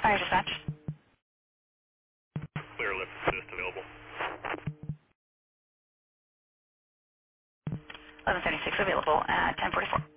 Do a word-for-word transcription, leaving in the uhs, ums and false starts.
Fire dispatch. Clear lift assist available. eleven seventy-six available at ten forty-four.